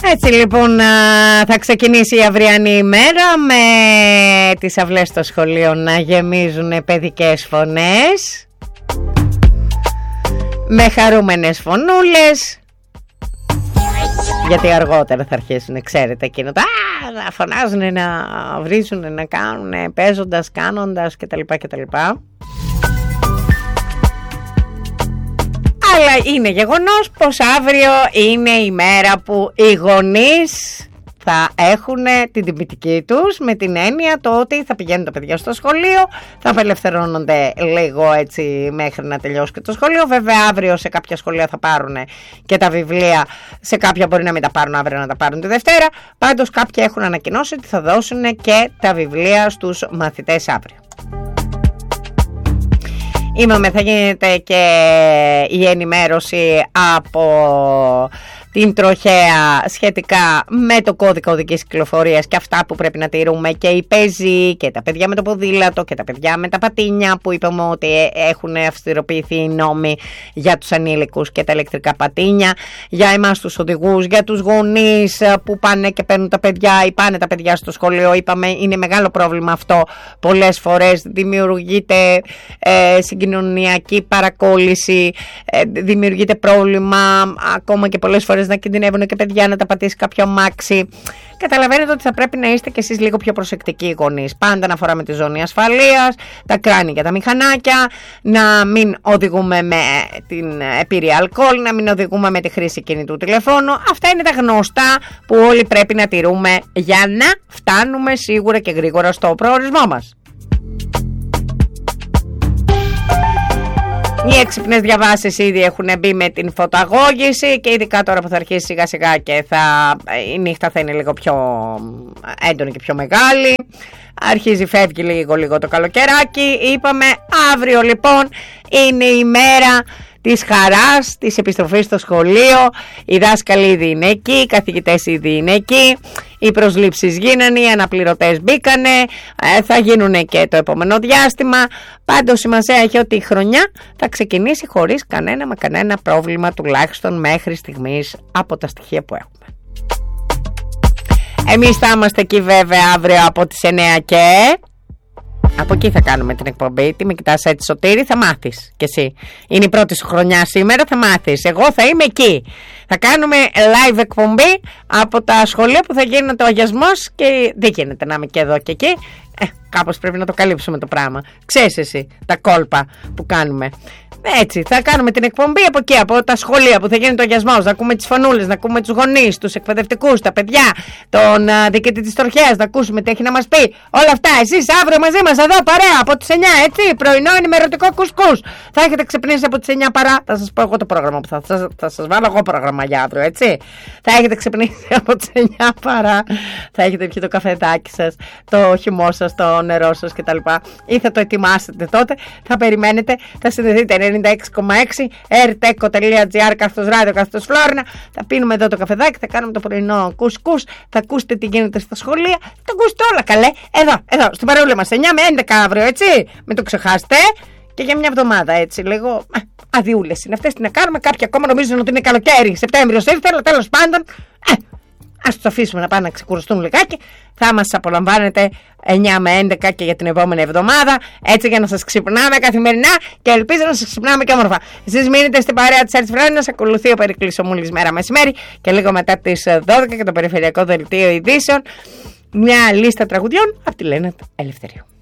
Έτσι λοιπόν θα ξεκινήσει η αυριανή ημέρα με τις αυλές στο σχολείο να γεμίζουν παιδικές φωνές, με χαρούμενες φωνούλες, γιατί αργότερα θα αρχίσουν, ξέρετε, εκείνο να φωνάζουν, να βρίζουν, να κάνουν, παίζοντας, κάνοντας κτλ. Αλλά είναι γεγονός πως αύριο είναι η μέρα που οι γονείς θα έχουν την τιμητική τους, με την έννοια το ότι θα πηγαίνουν τα παιδιά στο σχολείο, θα απελευθερώνονται λίγο έτσι μέχρι να τελειώσει και το σχολείο. Βέβαια αύριο σε κάποια σχολεία θα πάρουν και τα βιβλία, σε κάποια μπορεί να μην τα πάρουν αύριο, να τα πάρουν τη Δευτέρα. Πάντως κάποιοι έχουν ανακοινώσει ότι θα δώσουν και τα βιβλία στους μαθητές αύριο. Θα γίνεται και η ενημέρωση από την τροχέα σχετικά με το κώδικα οδικής κυκλοφορίας και αυτά που πρέπει να τηρούμε, και οι πεζοί και τα παιδιά με το ποδήλατο και τα παιδιά με τα πατίνια, που είπαμε ότι έχουν αυστηροποιηθεί οι νόμοι για τους ανήλικους και τα ηλεκτρικά πατίνια, για εμάς τους οδηγούς, για τους γονείς που πάνε και παίρνουν τα παιδιά ή πάνε τα παιδιά στο σχολείο. Είπαμε είναι μεγάλο πρόβλημα αυτό, πολλές φορές δημιουργείται συγκοινωνιακή παρακόλληση, δημιουργείται πρόβλημα ακόμα και πολλές φορές να κινδυνεύουν και παιδιά να τα πατήσει κάποιο αμάξι. Καταλαβαίνετε ότι θα πρέπει να είστε κι εσείς λίγο πιο προσεκτικοί οι γονείς. Πάντα να φοράμε τη ζώνη ασφαλείας, τα κράνη για τα μηχανάκια, να μην οδηγούμε με την επίρρεια αλκοόλ, να μην οδηγούμε με τη χρήση κινητού τηλεφώνου. Αυτά είναι τα γνωστά που όλοι πρέπει να τηρούμε για να φτάνουμε σίγουρα και γρήγορα στο προορισμό μας. Οι έξυπνες διαβάσεις ήδη έχουν μπει με την φωταγώγηση, και ειδικά τώρα που θα αρχίσει σιγά σιγά και η νύχτα θα είναι λίγο πιο έντονη και πιο μεγάλη. Αρχίζει, φεύγει λίγο το καλοκαιράκι. Είπαμε αύριο λοιπόν είναι η μέρα της χαράς, της επιστροφής στο σχολείο. Οι δάσκαλοι ήδη είναι εκεί, οι καθηγητές ήδη είναι εκεί, οι προσλήψεις γίνανε, οι αναπληρωτές μπήκανε, θα γίνουν και το επόμενο διάστημα. Πάντως σημασία έχει ότι η χρονιά θα ξεκινήσει χωρίς κανένα πρόβλημα, τουλάχιστον μέχρι στιγμής από τα στοιχεία που έχουμε. Εμείς θα είμαστε εκεί βέβαια αύριο από τις 9 και... από εκεί θα κάνουμε την εκπομπή. Τι με κοιτάς έτσι, Σωτήρη, θα μάθεις κι εσύ. Είναι η πρώτη σου χρονιά σήμερα, θα μάθεις. Εγώ θα είμαι εκεί. Θα κάνουμε live εκπομπή από τα σχολεία που θα γίνεται ο αγιασμός, και δεν γίνεται να είμαι και εδώ και εκεί. Κάπως πρέπει να το καλύψουμε το πράγμα. Ξέρεις εσύ τα κόλπα που κάνουμε. Έτσι, θα κάνουμε την εκπομπή από εκεί, από τα σχολεία που θα γίνει το αγιασμός, να ακούμε τις φωνούλες, να ακούμε τους γονείς, τους εκπαιδευτικούς, τα παιδιά, τον διοικητή της τροχέας, να ακούσουμε τι έχει να μας πει. Όλα αυτά, εσείς αύριο μαζί μας εδώ παρέα από τις 9, έτσι, πρωινό ενημερωτικό κουσκούς. Θα έχετε ξυπνήσει από τις 9 παρά, θα σας πω εγώ το πρόγραμμα που θα σας βάλω εγώ πρόγραμμα για αύριο, έτσι. Θα έχετε ξυπνήσει από τις 9 παρά, θα έχετε πιει το καφεδάκι σας, το χυμό σας, το νερό σας κτλ. Ή θα το ετοιμάσετε τότε, θα περιμένετε, θα συνδεθείτε 96,6 rteco.gr/radio/Φλόρινα. Θα πίνουμε εδώ το καφεδάκι, θα κάνουμε το πρωινό κουσκούς, θα ακούσετε τι γίνεται στα σχολεία, θα ακούσετε όλα καλέ. Εδώ, στην παρόλα μας, 9 με 11 αύριο, έτσι. Μην το ξεχάσετε. Και για μια εβδομάδα έτσι λίγο αδειούλες είναι αυτές, τι να κάνουμε. Κάποιοι ακόμα νομίζουν ότι είναι καλοκαίρι, Σεπτέμβριος ήρθε, αλλά τέλος πάντων ας τους αφήσουμε να πάνε να ξεκουραστούν λιγάκι. Θα μας απολαμβάνετε 9 με 11 και για την επόμενη εβδομάδα, έτσι, για να σας ξυπνάμε καθημερινά, και ελπίζω να σας ξυπνάμε και όμορφα. Εσείς μείνετε στην παρέα της Άρης Φλόρινας, ακολουθεί ο Περικλής ο Μούλης μέρα μεσημέρι, και λίγο μετά τις 12 και το περιφερειακό δελτίο ειδήσεων, μια λίστα τραγουδιών από τη Λένα Ελευθερίου.